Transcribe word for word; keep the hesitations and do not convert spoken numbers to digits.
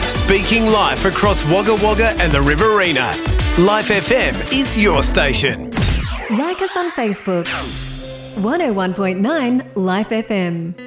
Speaking live across Wagga Wagga and the Riverina. Life F M is your station. Like us on Facebook. one oh one point nine Life F M.